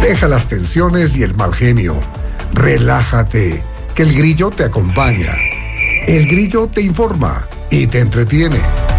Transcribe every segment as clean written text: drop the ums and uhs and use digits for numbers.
Deja las tensiones y el mal genio. Relájate, que el Grillo te acompaña. El Grillo te informa y te entretiene.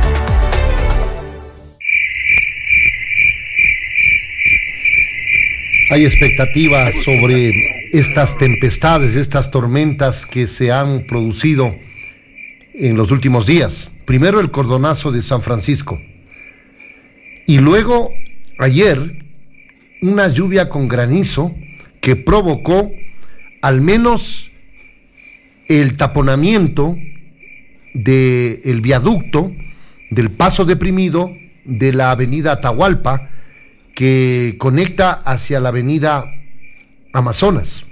Hay expectativas sobre estas tempestades, estas tormentas que se han producido en los últimos días. Primero el cordonazo de San Francisco y luego ayer una lluvia con granizo que provocó al menos el taponamiento del viaducto del Paso Deprimido de la avenida Atahualpa, que conecta hacia la avenida Amazonas.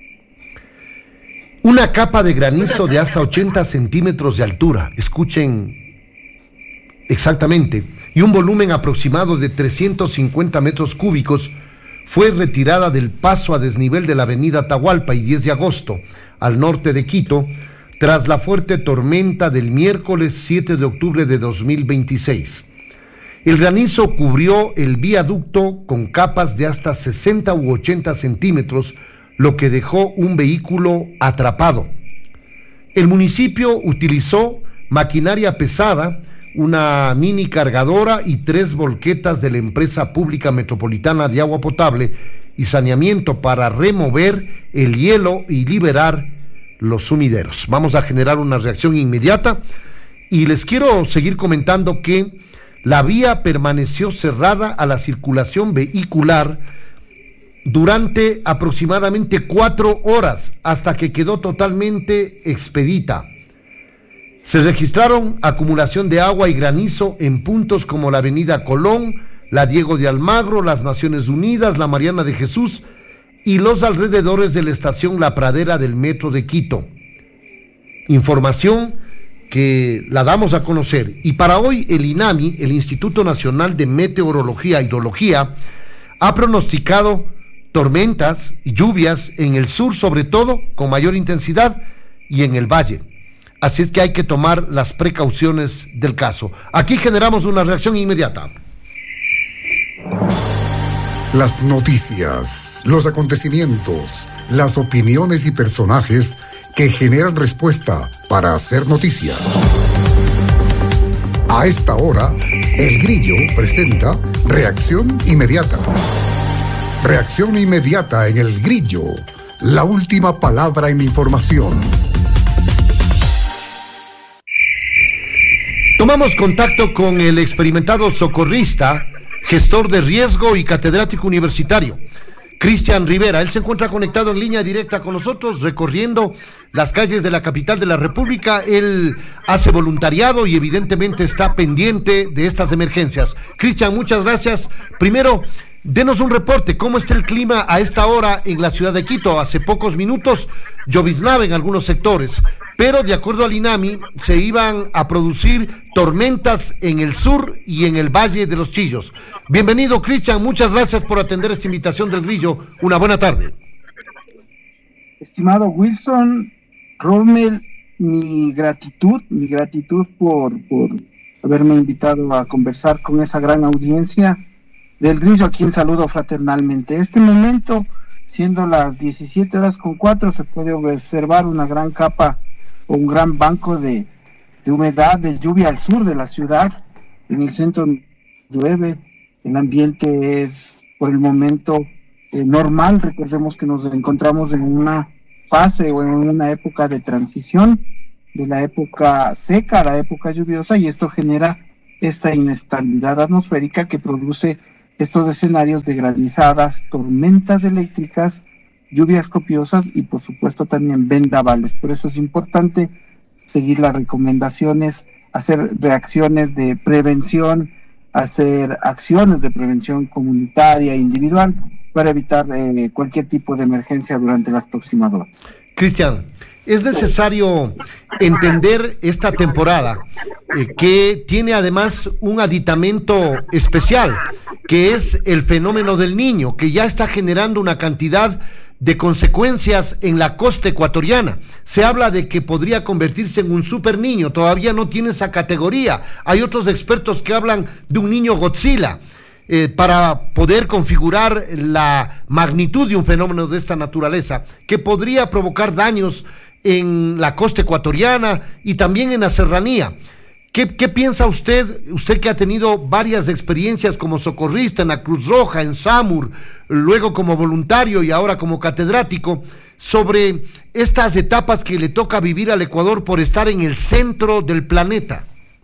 Una capa de granizo de hasta 80 centímetros de altura, escuchen exactamente, y un volumen aproximado de 350 metros cúbicos fue retirada del paso a desnivel de la avenida Atahualpa y 10 de agosto, al norte de Quito, tras la fuerte tormenta del miércoles 7 de octubre de 2026. El granizo cubrió el viaducto con capas de hasta 60 u 80 centímetros, lo que dejó un vehículo atrapado. El municipio utilizó maquinaria pesada, una mini cargadora y 3 volquetas de la empresa pública metropolitana de agua potable y saneamiento para remover el hielo y liberar los sumideros. Vamos a generar una reacción inmediata y les quiero seguir comentando que la vía permaneció cerrada a la circulación vehicular durante aproximadamente 4 horas hasta que quedó totalmente expedita. Se registraron acumulación de agua y granizo en puntos como la avenida Colón, la Diego de Almagro, las Naciones Unidas, la Mariana de Jesús y los alrededores de la estación La Pradera del Metro de Quito. Información que la damos a conocer. Y para hoy el INAMI, el Instituto Nacional de Meteorología e Hidrología, ha pronosticado tormentas y lluvias en el sur, sobre todo con mayor intensidad, y en el valle. Así es que hay que tomar las precauciones del caso. Aquí generamos una reacción inmediata. Las noticias, los acontecimientos, las opiniones y personajes que generan respuesta para hacer noticia. A esta hora, El Grillo presenta Reacción Inmediata. Reacción inmediata en El Grillo, la última palabra en información. Tomamos contacto con el experimentado socorrista, gestor de riesgo y catedrático universitario, Cristian Rivera. Él se encuentra conectado en línea directa con nosotros, recorriendo las calles de la capital de la República. Él hace voluntariado y evidentemente está pendiente de estas emergencias. Cristian, muchas gracias. Primero, denos un reporte. ¿Cómo está el clima a esta hora en la ciudad de Quito? Hace pocos minutos lloviznaba en algunos sectores, pero de acuerdo al INAMI se iban a producir tormentas en el sur y en el Valle de los Chillos. Bienvenido, Cristian, muchas gracias por atender esta invitación del Grillo. Una buena tarde. Estimado Wilson, Rommel, mi gratitud por haberme invitado a conversar con esa gran audiencia del Grillo, a quien saludo fraternalmente. Este momento, siendo las 17:04, se puede observar una gran capa o un gran banco de humedad, de lluvia al sur de la ciudad. En el centro llueve, el ambiente es por el momento normal. Recordemos que nos encontramos en una fase o en una época de transición de la época seca a la época lluviosa, y esto genera esta inestabilidad atmosférica que produce estos escenarios de granizadas, tormentas eléctricas, lluvias copiosas y por supuesto también vendavales. Por eso es importante seguir las recomendaciones, hacer reacciones de prevención, hacer acciones de prevención comunitaria e individual para evitar cualquier tipo de emergencia durante las próximas horas. Cristian, es necesario entender esta temporada que tiene además un aditamento especial, que es el fenómeno del Niño, que ya está generando una cantidad de consecuencias en la costa ecuatoriana. Se habla de que podría convertirse en un super niño, todavía no tiene esa categoría. Hay otros expertos que hablan de un niño Godzilla. para poder configurar la magnitud de un fenómeno de esta naturaleza que podría provocar daños en la costa ecuatoriana y también en la serranía. ¿Qué piensa usted que ha tenido varias experiencias como socorrista en la Cruz Roja, en SAMUR, luego como voluntario y ahora como catedrático, sobre estas etapas que le toca vivir al Ecuador por estar en el centro del planeta?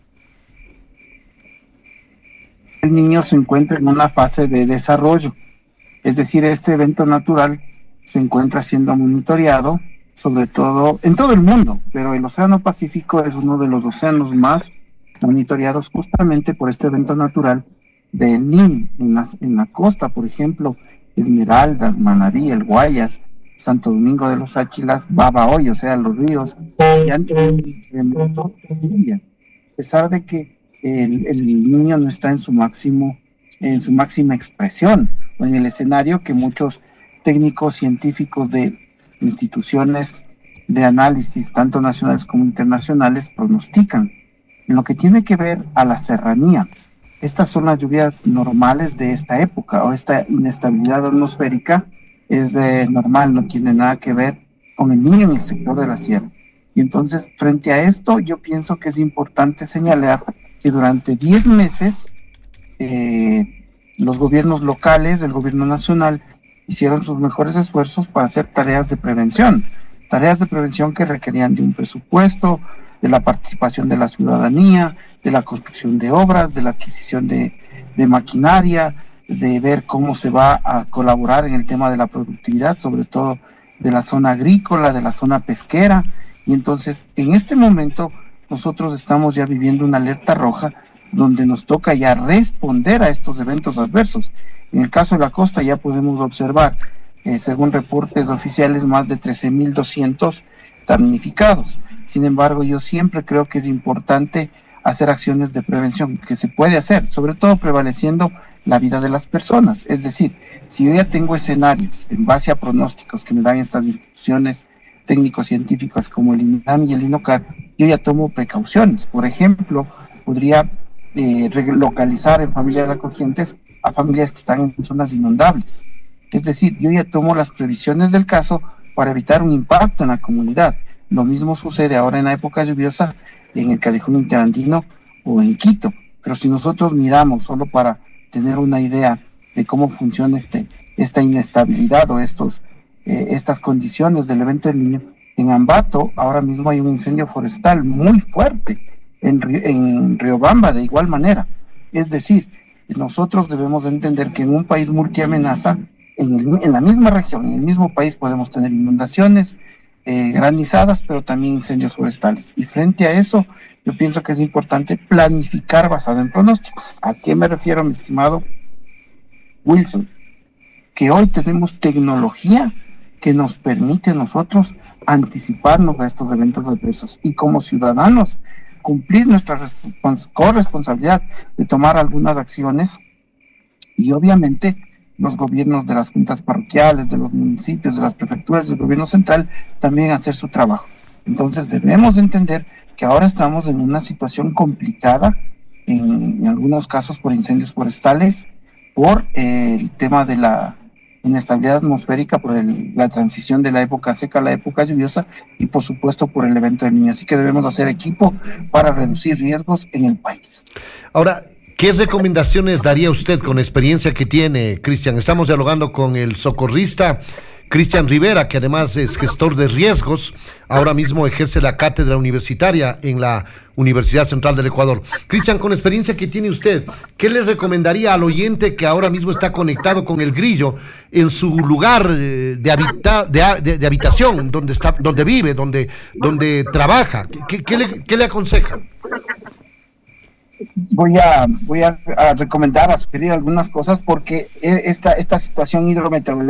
El niño se encuentra en una fase de desarrollo, es decir, este evento natural se encuentra siendo monitoreado, sobre todo en todo el mundo, pero el Océano Pacífico es uno de los océanos más monitoreados justamente por este evento natural del Niño. En la costa, por ejemplo, Esmeraldas, Manabí, El Guayas, Santo Domingo de los Áchilas, Babahoyo, o sea, los ríos, ya han tenido un incremento de lluvias, a pesar de que el Niño no está en su máxima expresión, o en el escenario que muchos técnicos científicos de instituciones de análisis, tanto nacionales como internacionales, pronostican. En lo que tiene que ver a la serranía, estas son las lluvias normales de esta época, o esta inestabilidad atmosférica es normal, no tiene nada que ver con el Niño en el sector de la sierra. Y entonces, frente a esto, yo pienso que es importante señalar que durante 10 meses los gobiernos locales, el gobierno nacional, hicieron sus mejores esfuerzos para hacer tareas de prevención que requerían de un presupuesto, de la participación de la ciudadanía, de la construcción de obras, de la adquisición de maquinaria, de ver cómo se va a colaborar en el tema de la productividad, sobre todo de la zona agrícola, de la zona pesquera. Y entonces, en este momento, nosotros estamos ya viviendo una alerta roja donde nos toca ya responder a estos eventos adversos. En el caso de la costa ya podemos observar, según reportes oficiales, más de 13.200 damnificados. Sin embargo, yo siempre creo que es importante hacer acciones de prevención, que se puede hacer, sobre todo prevaleciendo la vida de las personas. Es decir, si yo ya tengo escenarios en base a pronósticos que me dan estas instituciones técnico-científicas como el INAM y el INOCAR, yo ya tomo precauciones. Por ejemplo, podría relocalizar en familias acogientes a familias que están en zonas inundables. Es decir, yo ya tomo las previsiones del caso para evitar un impacto en la comunidad. Lo mismo sucede ahora en la época lluviosa en el Callejón Interandino o en Quito. Pero si nosotros miramos, solo para tener una idea de cómo funciona esta inestabilidad o estas condiciones del evento del Niño, en Ambato ahora mismo hay un incendio forestal muy fuerte, en Riobamba de igual manera. Es decir, nosotros debemos entender que en un país multiamenaza, en la misma región, en el mismo país podemos tener inundaciones, granizadas, pero también incendios forestales. Y frente a eso, yo pienso que es importante planificar basado en pronósticos. ¿A qué me refiero, mi estimado Wilson? Que hoy tenemos tecnología que nos permite a nosotros anticiparnos a estos eventos adversos y como ciudadanos cumplir nuestra corresponsabilidad de tomar algunas acciones, y obviamente los gobiernos de las juntas parroquiales, de los municipios, de las prefecturas, del gobierno central, también hacer su trabajo. Entonces debemos entender que ahora estamos en una situación complicada, en algunos casos por incendios forestales, por el tema de la inestabilidad atmosférica, por la transición de la época seca a la época lluviosa y por supuesto por el evento del Niño. Así que debemos hacer equipo para reducir riesgos en el país. Ahora, ¿qué recomendaciones daría usted con la experiencia que tiene, Cristian? Estamos dialogando con el socorrista Cristian Rivera, que además es gestor de riesgos, ahora mismo ejerce la cátedra universitaria en la Universidad Central del Ecuador. Cristian, con la experiencia que tiene usted, ¿qué le recomendaría al oyente que ahora mismo está conectado con el Grillo en su lugar de habitación, donde vive, donde trabaja? ¿Qué le aconseja? Voy a recomendar, a sugerir algunas cosas, porque esta situación hidrometeorológica